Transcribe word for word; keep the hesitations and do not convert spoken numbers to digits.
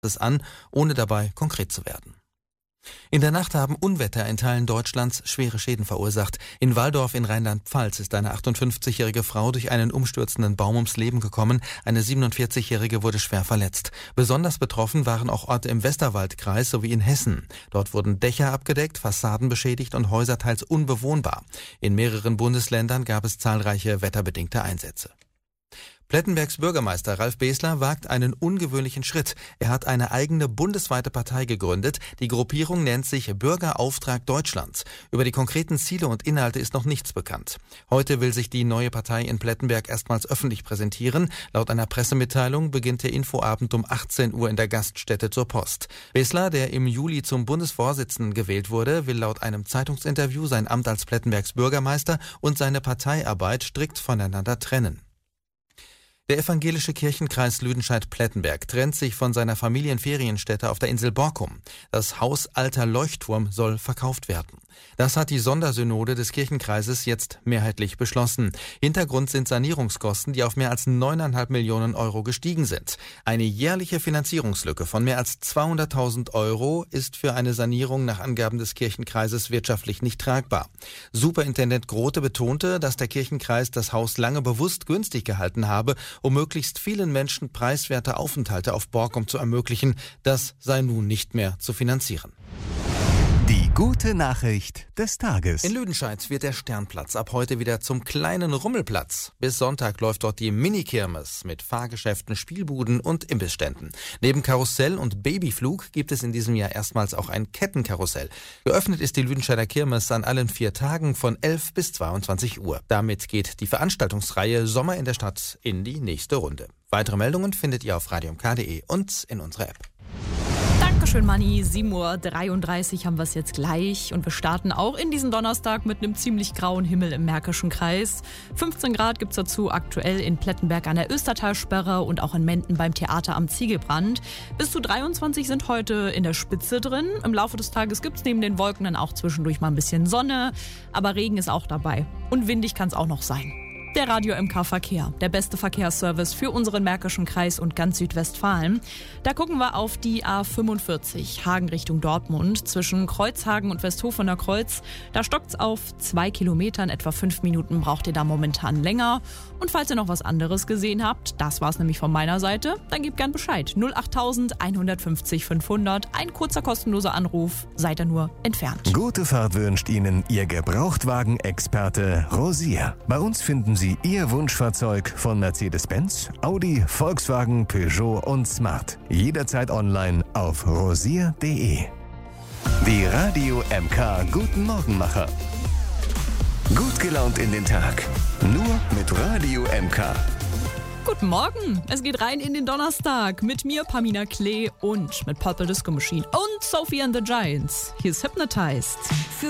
es an, ohne dabei konkret zu werden. In der Nacht haben Unwetter in Teilen Deutschlands schwere Schäden verursacht. In Walldorf in Rheinland-Pfalz ist eine achtundfünfzigjährige Frau durch einen umstürzenden Baum ums Leben gekommen. Eine siebenundvierzigjährige wurde schwer verletzt. Besonders betroffen waren auch Orte im Westerwaldkreis sowie in Hessen. Dort wurden Dächer abgedeckt, Fassaden beschädigt und Häuser teils unbewohnbar. In mehreren Bundesländern gab es zahlreiche wetterbedingte Einsätze. Plettenbergs Bürgermeister Ralf Beßler wagt einen ungewöhnlichen Schritt. Er hat eine eigene bundesweite Partei gegründet. Die Gruppierung nennt sich Bürgerauftrag Deutschland. Über die konkreten Ziele und Inhalte ist noch nichts bekannt. Heute will sich die neue Partei in Plettenberg erstmals öffentlich präsentieren. Laut einer Pressemitteilung beginnt der Infoabend um achtzehn Uhr in der Gaststätte zur Post. Beßler, der im Juli zum Bundesvorsitzenden gewählt wurde, will laut einem Zeitungsinterview sein Amt als Plettenbergs Bürgermeister und seine Parteiarbeit strikt voneinander trennen. Der evangelische Kirchenkreis Lüdenscheid-Plettenberg trennt sich von seiner Familienferienstätte auf der Insel Borkum. Das Haus Alter Leuchtturm soll verkauft werden. Das hat die Sondersynode des Kirchenkreises jetzt mehrheitlich beschlossen. Hintergrund sind Sanierungskosten, die auf mehr als neuneinhalb Millionen Euro gestiegen sind. Eine jährliche Finanzierungslücke von mehr als zweihunderttausend Euro ist für eine Sanierung nach Angaben des Kirchenkreises wirtschaftlich nicht tragbar. Superintendent Grote betonte, dass der Kirchenkreis das Haus lange bewusst günstig gehalten habe, um möglichst vielen Menschen preiswerte Aufenthalte auf Borkum zu ermöglichen. Das sei nun nicht mehr zu finanzieren. Die gute Nachricht des Tages. In Lüdenscheid wird der Sternplatz ab heute wieder zum kleinen Rummelplatz. Bis Sonntag läuft dort die Mini-Kirmes mit Fahrgeschäften, Spielbuden und Imbissständen. Neben Karussell und Babyflug gibt es in diesem Jahr erstmals auch ein Kettenkarussell. Geöffnet ist die Lüdenscheider Kirmes an allen vier Tagen von elf bis zweiundzwanzig Uhr. Damit geht die Veranstaltungsreihe Sommer in der Stadt in die nächste Runde. Weitere Meldungen findet ihr auf radiom k punkt de und in unserer App. Dankeschön, Manni. sieben Uhr dreiunddreißig haben wir es jetzt gleich und wir starten auch in diesen Donnerstag mit einem ziemlich grauen Himmel im Märkischen Kreis. fünfzehn Grad gibt es dazu aktuell in Plettenberg an der Östertalsperre und auch in Menden beim Theater am Ziegelbrand. Bis zu dreiundzwanzig sind heute in der Spitze drin. Im Laufe des Tages gibt es neben den Wolken dann auch zwischendurch mal ein bisschen Sonne, aber Regen ist auch dabei und windig kann es auch noch sein. Der Radio M K Verkehr, der beste Verkehrsservice für unseren Märkischen Kreis und ganz Südwestfalen. Da gucken wir auf die A fünfundvierzig, Hagen Richtung Dortmund, zwischen Kreuzhagen und Westhofener Kreuz. Da stockt's auf zwei Kilometern, etwa fünf Minuten braucht ihr da momentan länger. Und falls ihr noch was anderes gesehen habt, das war's nämlich von meiner Seite, dann gebt gern Bescheid. null acht eins fünf null fünfhundert, ein kurzer kostenloser Anruf, seid ihr nur entfernt. Gute Fahrt wünscht Ihnen Ihr Gebrauchtwagen-Experte Rosier. Bei uns finden Sie Ihr Wunschfahrzeug von Mercedes-Benz, Audi, Volkswagen, Peugeot und Smart. Jederzeit online auf rosier punkt de. Die Radio M K Guten Morgenmacher. Gut gelaunt in den Tag. Nur mit Radio M K. Guten Morgen, es geht rein in den Donnerstag mit mir, Pamina Klee und mit Purple Disco Machine und Sophie and the Giants. Hier ist Hypnotized.